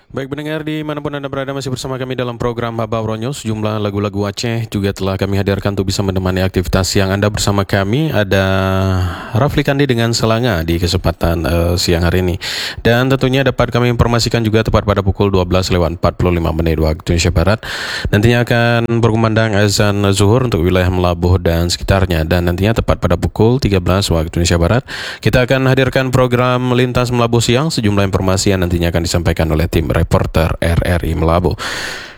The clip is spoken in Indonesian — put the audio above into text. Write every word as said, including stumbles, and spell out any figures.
Baik pendengar dimanapun Anda berada, masih bersama kami dalam program Hababro News. Sejumlah lagu-lagu Aceh juga telah kami hadirkan untuk bisa menemani aktivitas siang Anda bersama kami. Ada Rafli Kandi dengan Selanga di kesempatan uh, siang hari ini. Dan tentunya dapat kami informasikan juga tepat pada pukul dua belas lewat empat puluh lima menit waktu Indonesia Barat. Nantinya akan berkumandang azan zuhur untuk wilayah Melabuh dan sekitarnya. Dan nantinya tepat pada pukul tiga belas waktu Indonesia Barat, kita akan hadirkan program Lintas Melabuh Siang. Sejumlah informasi yang nantinya akan disampaikan oleh tim reporter R R I Melabuh.